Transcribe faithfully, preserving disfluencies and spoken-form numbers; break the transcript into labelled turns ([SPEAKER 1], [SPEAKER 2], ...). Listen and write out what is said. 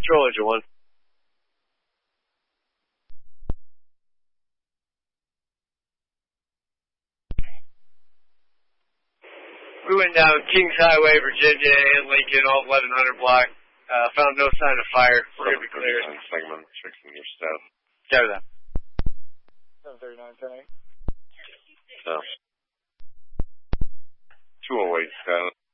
[SPEAKER 1] Patrol Engine one. We went down Kings Highway, Virginia, and Lincoln, all eleven hundred block. Uh, found no sign of fire. We're going to be cleared.
[SPEAKER 2] Segment, fixing your stuff.
[SPEAKER 1] Cover that.
[SPEAKER 3] seven thirty-nine, ten eight.
[SPEAKER 2] So. two oh eight, seven.